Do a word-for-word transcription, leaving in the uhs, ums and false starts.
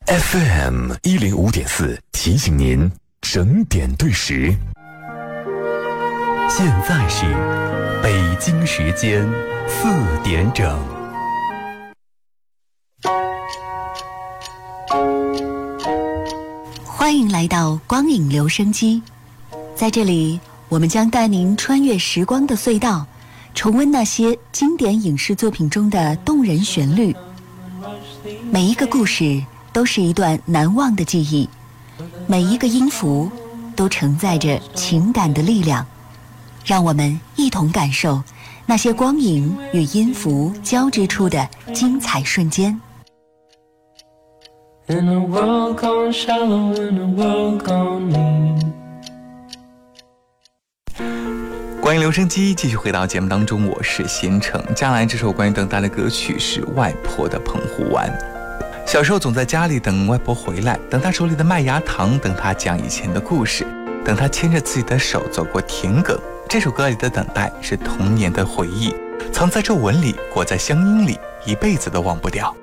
F M 一零五点四提醒您整点对时。现在是北京时间四点整。 欢迎来到光影留声机，在这里我们将带您穿越时光的隧道，重温那些经典影视作品中的动人旋律。每一个故事都是一段难忘的记忆，每一个音符都承载着情感的力量。让我们一同感受那些光影与音符交织出的精彩瞬间。 In a world gone shallow, in a world gone mean。 关于留声机继续回到节目当中，我是新城。接下来这首关于等待的歌曲是外婆的澎湖湾。小时候总在家里等外婆回来，等她手里的麦芽糖，等她讲以前的故事，等她牵着自己的手走过田埂。这首歌里的等待是童年的回忆，藏在皱纹里，裹在乡音里，一辈子都忘不掉。